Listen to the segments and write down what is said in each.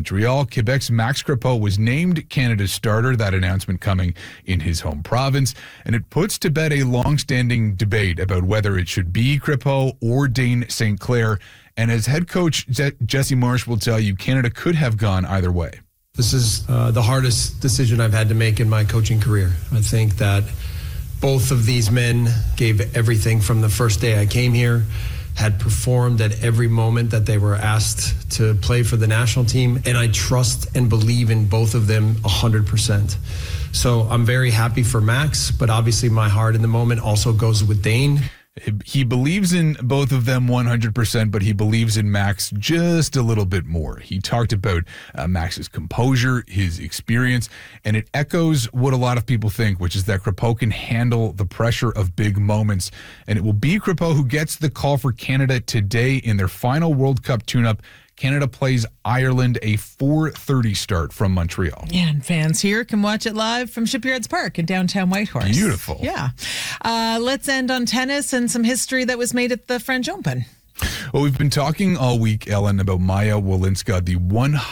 Montreal. Quebec's Max Crepeau was named Canada's starter, that announcement coming in his home province. And it puts to bed a long-standing debate about whether it should be Crepeau or Dane St. Clair. And as head coach Jesse Marsh will tell you, Canada could have gone either way. This is the hardest decision I've had to make in my coaching career. I think that both of these men gave everything from the first day I came here, had performed at every moment that they were asked to play for the national team, and I trust and believe in both of them 100%. So I'm very happy for Max, but obviously my heart in the moment also goes with Dane. He believes in both of them 100%, but he believes in Max just a little bit more. He talked about Max's composure, his experience, and it echoes what a lot of people think, which is that Crepeau can handle the pressure of big moments. And it will be Crepeau who gets the call for Canada today in their final World Cup tune-up. Canada plays Ireland, a 4:30 start from Montreal. Yeah, and fans here can watch it live from Shipyards Park in downtown Whitehorse. Beautiful. Yeah. Let's end on tennis and some history that was made at the French Open. Well, we've been talking all week, Ellen, about Maya Wolinska, the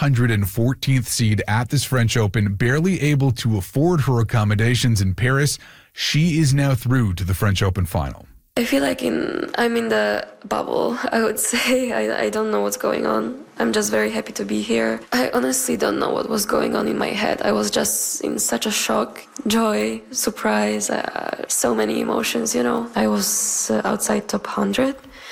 114th seed at this French Open, barely able to afford her accommodations in Paris. She is now through to the French Open final. I feel like I'm in the bubble, I would say. I don't know what's going on. I'm just very happy to be here. I honestly don't know what was going on in my head. I was just in such a shock, joy, surprise, so many emotions, you know. I was outside top 100,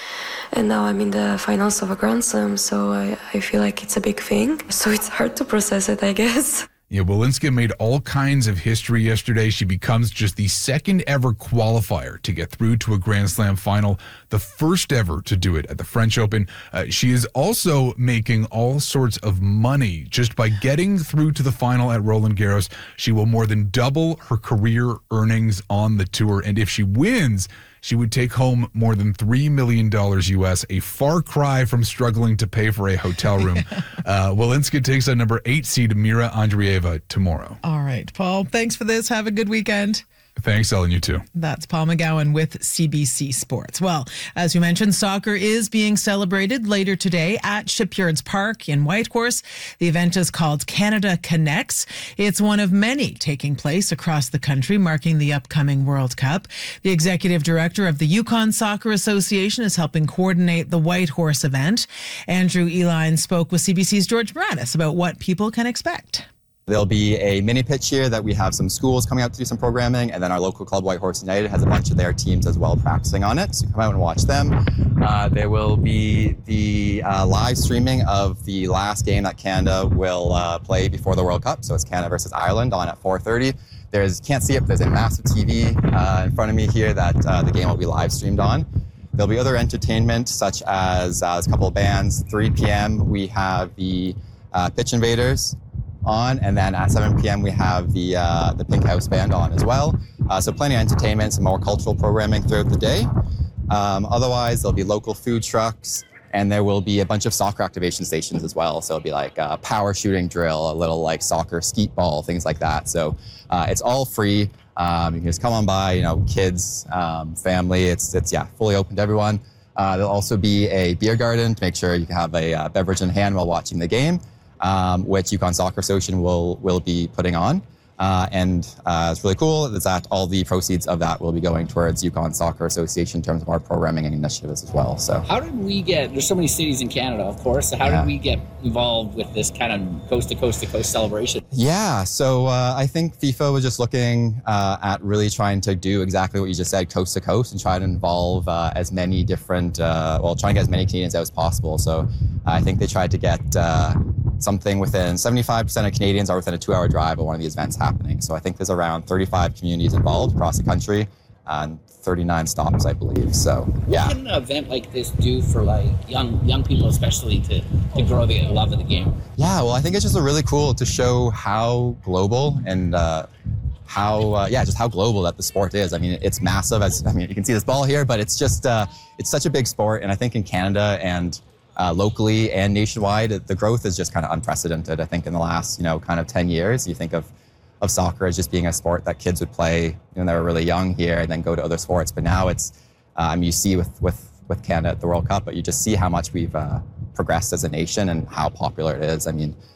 and now I'm in the finals of a Grand Slam, so I feel like it's a big thing. So it's hard to process it, I guess. Yeah, Wolinska made all kinds of history yesterday. She becomes just the second ever qualifier to get through to a Grand Slam final, the first ever to do it at the French Open. She is also making all sorts of money just by getting through to the final at Roland Garros. She will more than double her career earnings on the tour. And if she wins, she would take home more than $3 million US, a far cry from struggling to pay for a hotel room. Wolinska takes on number 8 seed Mira Andreeva tomorrow. All right, Paul, thanks for this. Have a good weekend. Thanks, Ellen. You too. That's Paul McGowan with CBC Sports. Well, as you mentioned, soccer is being celebrated later today at Shipyards Park in Whitehorse. The event is called Canada Connects. It's one of many taking place across the country, marking the upcoming World Cup. The executive director of the Yukon Soccer Association is helping coordinate the Whitehorse event. Andrew Eline spoke with CBC's George Baranis about what people can expect. There'll be a mini pitch here that we have some schools coming out to do some programming, and then our local club, Whitehorse United, has a bunch of their teams as well practicing on it. So come out and watch them. There will be the live streaming of the last game that Canada will play before the World Cup. So it's Canada versus Ireland on at 4:30. Can't see it, but there's a massive TV in front of me here that the game will be live streamed on. There'll be other entertainment, such as there's a couple of bands. 3 p.m. we have the Pitch Invaders on, and then at 7 p.m. we have the Pink House Band on as well. So plenty of entertainment, some more cultural programming throughout the day. Otherwise, there'll be local food trucks, and there will be a bunch of soccer activation stations as well. So it'll be like a power shooting drill, a little like soccer skeet ball, things like that. So it's all free. You can just come on by, kids, family. It's fully open to everyone. There'll also be a beer garden to make sure you can have a beverage in hand while watching the game, which Yukon Soccer Association will be putting on. And it's really cool is that all the proceeds of that will be going towards Yukon Soccer Association in terms of our programming and initiatives as well. So how did we there's so many cities in Canada, of course, so how did we get involved with this kind of coast to coast celebration? Yeah, so I think FIFA was just looking at really trying to do exactly what you just said, coast to coast, and try to involve as many different, trying to get as many Canadians out as possible. So I think they tried to get something within 75% of Canadians are within a 2-hour drive of one of these events happening. So I think there's around 35 communities involved across the country and 39 stops, I believe. So yeah. What can an event like this do for like young people, especially to grow the love of the game? Yeah, well, I think it's just really cool to show how global and just how global that the sport is. I mean, it's massive. You can see this ball here, but it's just it's such a big sport. And I think in Canada and locally and nationwide, the growth is just kind of unprecedented. I think in the last, kind of 10 years, you think of soccer as just being a sport that kids would play when they were really young here and then go to other sports. But now it's, you see with Canada at the World Cup, but you just see how much we've progressed as a nation and how popular it is. I mean,